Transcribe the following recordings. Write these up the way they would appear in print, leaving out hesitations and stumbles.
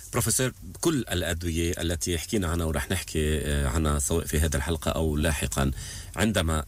بروفيسور، كل الأدوية التي حكينا عنها ورح نحكي عنها سواء في هذه الحلقة أو لاحقا، عندما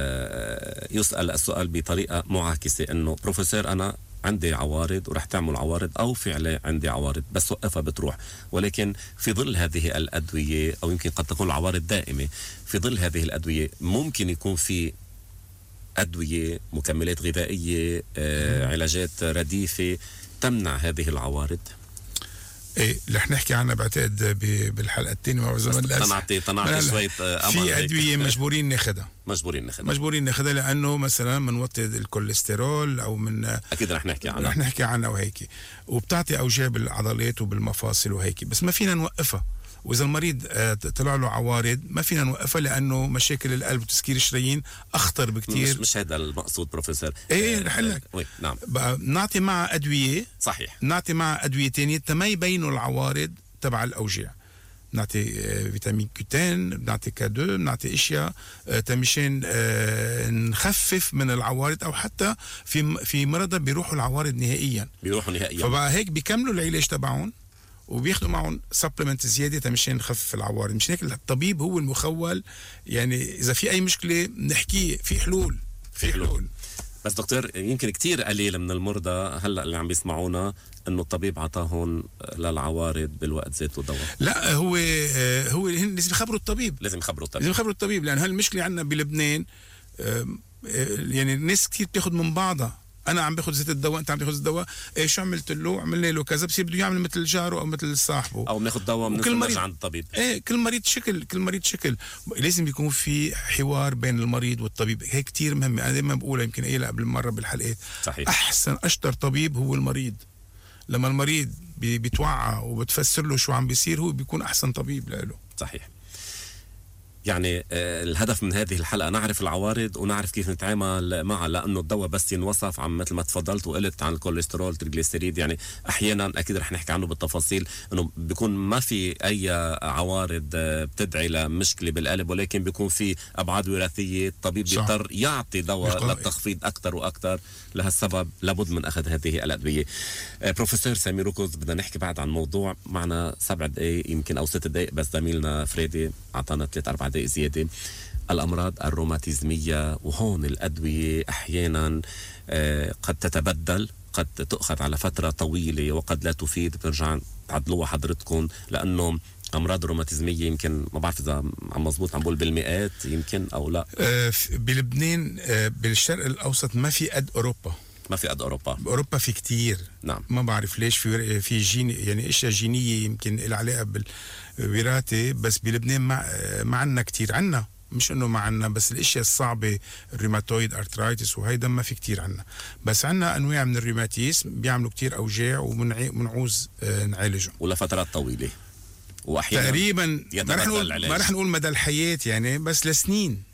يسأل السؤال بطريقة معاكسة إنه بروفيسور أنا عندي عوارض ورح تعمل عوارض، أو فعلا عندي عوارض بس وقفها بتروح، ولكن في ظل هذه الأدوية أو يمكن قد تكون العوارض دائمة، في ظل هذه الأدوية ممكن يكون في أدوية، مكملات غذائية، علاجات رديفة تمنع هذه العوارض. ايه رح نحكي عنها بعتقد بالحلقه الثانيه مع زمان. طنعتي شويه في ادويه مجبورين ناخذها مجبورين ناخذها لانه مثلا منوطي الكوليسترول او من اكيد رح نحكي عنها وهيك، وبتعطي اوجاع بالعضلات وبالمفاصل وهيك، بس ما فينا نوقفها. واذا المريض طلع له عوارض ما فينا نوقفها لانه مشاكل القلب وتسكير الشرايين اخطر بكتير. مش هذا المقصود بروفيسور. ايه رح لك. نعم. نعطي معها ادويه، صحيح، نعطي معها ادويه ثانيه ما يبينوا العوارض تبع الاوجاع. بنعطي فيتامين كوتين، بنعطي كادو، بنعطي اشياء تمشان نخفف من العوارض، او حتى في مرضى بيروحوا العوارض نهائيا. فبقى هيك بيكملوا العلاج تبعهم وبياخدوا معهم سبلمنت زياده مشان نخفف العوارض. مشان هيك الطبيب هو المخول، يعني اذا في اي مشكله نحكي في حلول. بس دكتور، يمكن كتير قليل من المرضى هلا اللي عم بيسمعونا انه الطبيب عطاهم للعوارض بالوقت ذاته دواء. لا، هو لازم يخبروا الطبيب. لازم يخبروا الطبيب لان هالمشكله عندنا بلبنان. يعني الناس كتير بتاخد من بعضها. انا عم باخذ زيت الدواء، انت عم تاخذ الدواء، شو عملت له؟ عملنا له كذا، بصير بده يعمل مثل جاره او مثل صاحبه، او بناخذ دواء بنرجع عند الطبيب. كل مريض شكل. لازم يكون في حوار بين المريض والطبيب. هيك كتير مهم. انا دائما بقولها، يمكن قايلها قبل مره بالحلقات. صحيح. احسن اشطر طبيب هو المريض. لما المريض بيتوعى وبتفسر له شو عم بيصير، هو بيكون احسن طبيب له. صحيح. يعني الهدف من هذه الحلقة نعرف العوارض ونعرف كيف نتعامل معها، لأنه الدواء بس ينوصف عن مثل ما تفضلت وقلت عن الكوليسترول، تريجليسيريد، يعني أحيانا أكيد رح نحكي عنه بالتفاصيل إنه بيكون ما في أي عوارض بتدعي لمشكلة بالقلب، ولكن بيكون في أبعاد وراثية. الطبيب بيضطر يعطي دواء للتخفيض أكثر وأكثر. لهالسبب لابد من أخذ هذه الأدوية. بروفيسور سامي ركوز، بدنا نحكي بعد عن موضوع معنا 7 دقائق يمكن أو 6 دقائق، بس زميلنا فريدي أعطانا 3-4 دقائق زيادة. الأمراض الروماتيزمية، وهون الأدوية أحيانا قد تتبدل، قد تأخذ على فترة طويلة وقد لا تفيد. بنرجع تعدلوها حضرتكم، لأنه أمراض روماتيزمية يمكن ما بعرف إذا عم مزبوط، عم بقول بالمئات يمكن أو لا. بلبنان بالشرق الأوسط ما في قد أوروبا. أوروبا في كتير. نعم. ما بعرف ليش في جين، يعني اشياء جينية يمكن العلاقة بالوراثة، بس بلبنان ما عنا كتير. عنا، مش انه ما عنا، بس الاشياء الصعبة الروماتويد ارترايتس وهيدا ما في كتير عنا. بس عنا انواع من الروماتيزم بيعملوا كتير اوجاع ومنعوز نعالجهم ولفترات طويلة، واحيانا تقريبا ما رح نقول مدى الحياة يعني، بس لسنين.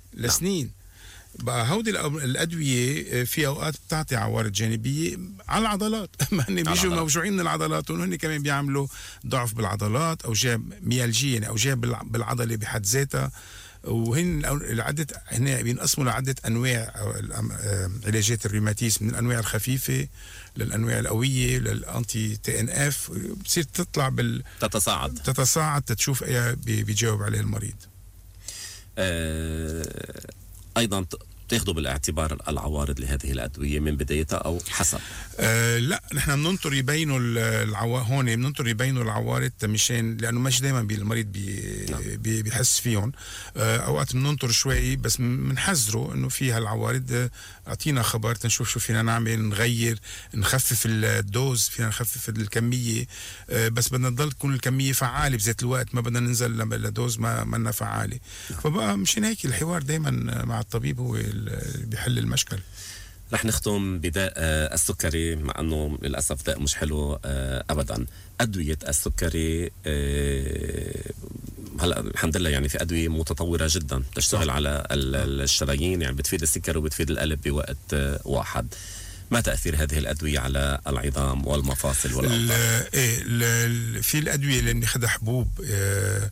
بقى هودي الأدوية في أوقات بتعطي عوارض جانبية على العضلات. هن بيجوا موجوعين من العضلات، وهن كمان بيعملوا ضعف بالعضلات، أوجاع ميالجية، يعني أوجاع بالعضلة بحد ذاتها. وهن هن بينقسموا لعدة أنواع علاجات الروماتيزم، من الأنواع الخفيفة للأنواع القوية للأنتي تي ان اف. بتصير تطلع تتصاعد تشوف ايه بيجاوب عليه المريض. أيضا تاخذوا بالاعتبار العوارض لهذه الأدوية من بدايتها أو حسب؟ لا، نحن بننطر يبينوا هون بننطر يبينوا العوارض مشان، لأنه مش دايما المريض بيحس فيهم. أوقات بننطر شوي، بس بنحذره إنه في هالعوارض، أعطينا خبر تنشوف شو فينا نعمل، نغير، نخفف الدوز، فينا نخفف الكمية. بس بدنا نضل تكون الكمية فعالة بذات الوقت، ما بدنا ننزل لدوز ما فعالة. فبقى مشان هيك الحوار دايما مع الطبيب هو بيحل المشكل. رح نختم بداء السكري، مع أنه للأسف داء مش حلو أبدا. أدوية السكري هلا الحمد لله يعني في أدوية متطورة جدا تشتغل على الشرايين، يعني بتفيد السكر وبتفيد القلب بوقت واحد. ما تأثير هذه الأدوية على العظام والمفاصل والأوتار؟ في الأدوية اللي ناخدها حبوب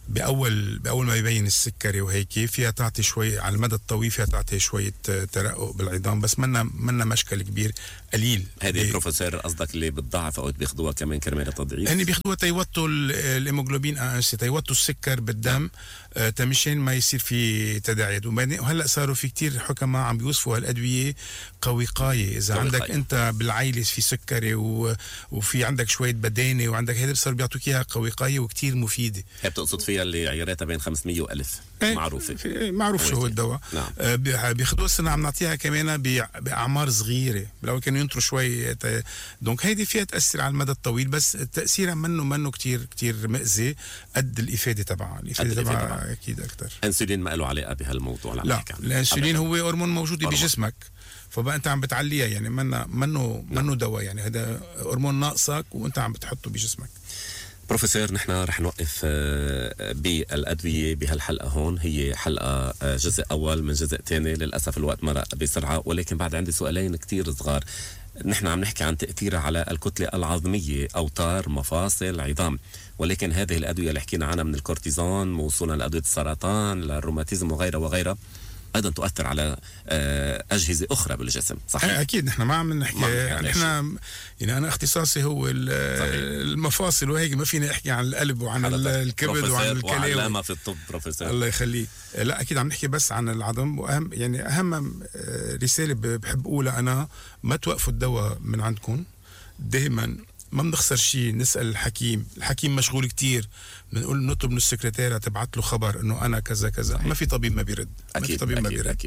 باول ما يبين السكري وهيك فيها تعطي شوي على المدى الطويل، فيها تعطي شويه ترقق بالعظام، بس منا مشكل كبير قليل. هذه بروفيسور قصدك اللي بتضاعف او بياخذوها كمان كرمال التضعيف؟ هني بياخذوها تيوطوا الهيموغلوبين A1C، تيوطوا السكر بالدم تمشين ما يصير في تداعيات. وهلا صاروا في كتير حكماء عم بيوصفوا هالادويه كوقايه. اذا عندك انت بالعائله في سكري وفي عندك شويه بدانه وعندك هيدا، صاروا بيعطوك اياها كوقايه وكتير مفيده. هي بتقصد فيها اللي عياراتها بين 500 و1000 معروفه. معروف شو هو الدواء. نعم. بياخذوها السنه عم نعطيها كمان باعمار صغيره، لو كانوا ينطروا شوي دونك هيدي فيها تاثر على المدى الطويل، بس تاثيرها منه كتير مأذي قد الافاده تبعها. الافاده تبعها اكيد اكثر. الانسولين ما له علاقه بهالموضوع؟ لا، الانسولين هو هرمون موجود بجسمك، فبقى انت عم بتعليها، يعني منه دواء، يعني هذا هرمون ناقصك وانت عم بتحطه بجسمك. بروفيسور، نحن رح نوقف بالأدوية بهالحلقة هون. هي حلقة جزء أول من جزء تاني، للأسف الوقت مرق بسرعة، ولكن بعد عندي سؤالين كتير صغار. نحن عم نحكي عن تأثيرها على الكتلة العظمية، أوتار، مفاصل، عظام، ولكن هذه الأدوية اللي حكينا عنها من الكورتيزون وصولا لأدوية السرطان، للروماتيزم وغيرها أيضا تؤثر على أجهزة أخرى بالجسم، صحيح؟ أكيد. نحن ما عم نحكي، نحن يعني أنا اختصاصي هو المفاصل وهيك، ما فيني أحكي عن القلب وعن الكبد وعن الكلى. وعلامة في الطب بروفيسور. الله يخليك. لا أكيد عم نحكي بس عن العظم. وأهم يعني أهم رسالة بحب أقولها أنا، ما توقفوا الدواء من عندكم دائما، ما بنخسر شيء. نسأل الحكيم مشغول كتير، بنقول نطلب من السكرتيرة تبعت له خبر انه انا كذا كذا. ما في طبيب ما بيرد. أكيد.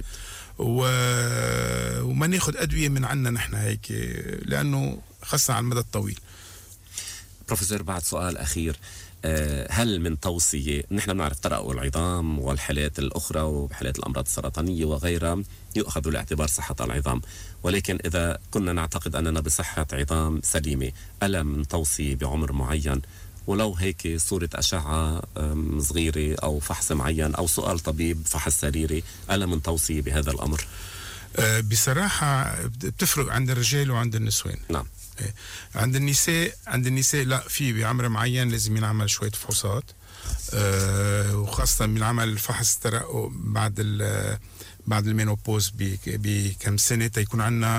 وما ناخد ادوية من عنا نحن هيك، لانه خاصة على المدى الطويل. بروفيسور، بعد سؤال اخير، هل من توصية، نحن بنعرف ترقق العظام والحالات الأخرى وحالات الأمراض السرطانية وغيرها يؤخذ لاعتبار صحة العظام، ولكن إذا كنا نعتقد أننا بصحة عظام سليمة، ألا من توصية بعمر معين، ولو هيك صورة أشعة صغيرة أو فحص معين أو سؤال طبيب فحص سريري، ألا من توصية بهذا الأمر؟ بصراحة بتفرق عند الرجال وعند النسوان. نعم. عند النساء لا، في بعمر معين لازم ينعمل شوية فحوصات، وخاصة بنعمل فحص ترقق بعد المينوبوز بكم سنة، تيكون عنا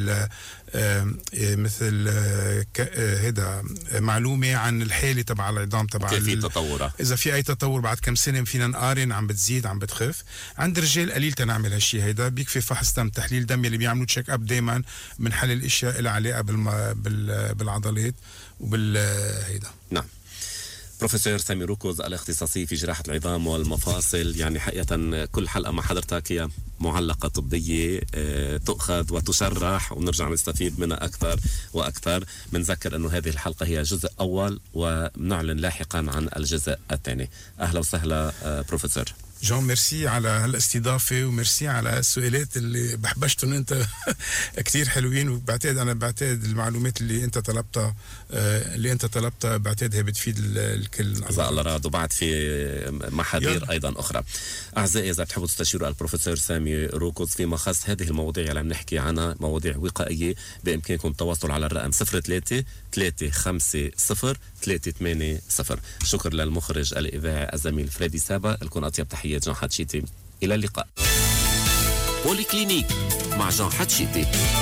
مثل هيدا معلومة عن الحالة تبع العظام تبع كيف تطورها، إذا في أي تطور بعد كم سنة فينا نقارن عم بتزيد عم بتخف. عند الرجال قليل تنعمل هالشي، هيدا بيكفي فحص دم، تحليل دم اللي بيعملوا تشيك اب دايما من حل الاشياء اللي علاقة بالعضلات وبالهيدا. نعم. بروفيسور سامي روكوز، الاختصاصي في جراحة العظام والمفاصل، يعني حقيقة كل حلقة مع حضرتك هي معلقة طبية تؤخذ وتشرح ونرجع نستفيد منها أكثر وأكثر. بنذكر أنه هذه الحلقة هي جزء أول ونعلن لاحقا عن الجزء الثاني. أهلا وسهلا بروفيسور جون. ميرسي على هالاستضافة، وميرسي على السؤالات اللي بحبشتهم انت كتير حلوين، بعتقد المعلومات اللي انت طلبتها بعتقدها بتفيد الكل. جزاك الله راد. وبعد في محاذير ايضا اخرى. اعزائي، اذا بتحبوا تستشيروا البروفيسور سامي روكوز فيما خص هذه المواضيع اللي عم نحكي عنها، مواضيع وقائية، بامكانكم التواصل على الرقم 03-350-380. شكر للمخرج الاذاعي الزميل فريدي سابا. لكم اطيب تحية جان حتشيتي. إلى اللقاء. بوليكلينيك مع جان حتشيتي.